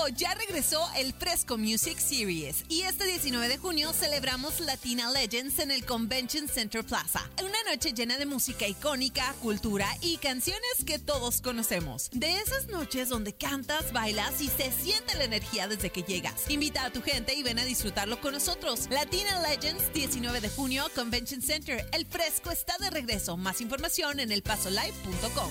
Ya regresó el Fresco Music Series y este 19 de junio celebramos Latina Legends en el Convention Center Plaza. Una noche llena de música icónica, cultura y canciones que todos conocemos. De esas noches donde cantas, bailas y se siente la energía desde que llegas. Invita a tu gente y ven a disfrutarlo con nosotros. Latina Legends, 19 de junio, Convention Center. El Fresco está de regreso. Más información en elpasolive.com.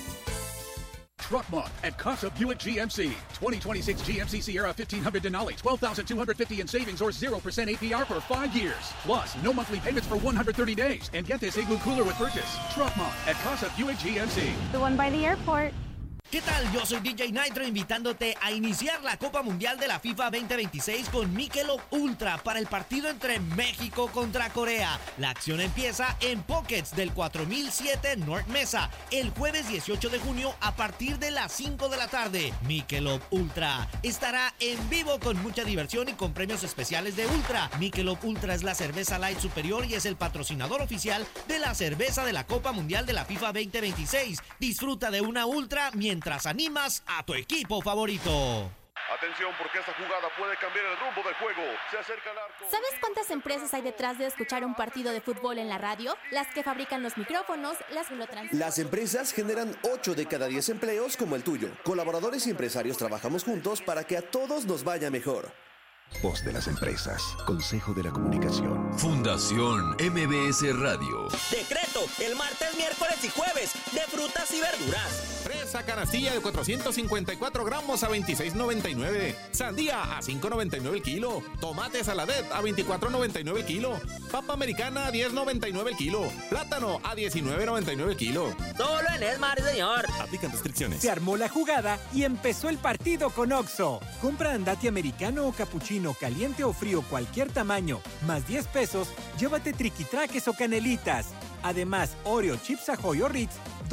Truck Month at Casa Buick GMC. 2026 GMC Sierra 1500 Denali, $12,250 in savings or 0% APR for 5 years. Plus, no monthly payments for 130 days. And get this Igloo cooler with purchase. Truck Month at Casa Buick GMC. The one by the airport. ¿Qué tal? Yo soy DJ Nitro invitándote a iniciar la Copa Mundial de la FIFA 2026 con Michelob Ultra para el partido entre México contra Corea. La acción empieza en Pockets del 4007 North Mesa el jueves 18 de junio a partir de las 5 de la tarde. Michelob Ultra estará en vivo con mucha diversión y con premios especiales de Ultra. Michelob Ultra es la cerveza light superior y es el patrocinador oficial de la cerveza de la Copa Mundial de la FIFA 2026. Disfruta de una Ultra mientras animas a tu equipo favorito. Atención, porque esta jugada puede cambiar el rumbo del juego. Se acerca el arco. ¿Sabes cuántas empresas hay detrás de escuchar un partido de fútbol en la radio? Las que fabrican los micrófonos, las que lo transmiten. Las empresas generan 8 de cada 10 empleos como el tuyo. Colaboradores y empresarios trabajamos juntos para que a todos nos vaya mejor. Voz de las empresas. Consejo de la Comunicación. Fundación MBS Radio. Decreto, el martes, miércoles y jueves, de frutas y verduras. Fresa canastilla de 454 gramos a $26.99. Sandía a $5.99 el kilo. Tomate saladet a $24.99 el kilo. Papa americana a $10.99 el kilo. Plátano a $19.99 el kilo. Solo en Smart, señor. Aplican restricciones. Se armó la jugada y empezó el partido con Oxxo. Compra andati americano o capuchino, caliente o frío, cualquier tamaño, más 10 pesos, llévate triquitraques o canelitas. Además, Oreo, Chips Ahoy o Ritz,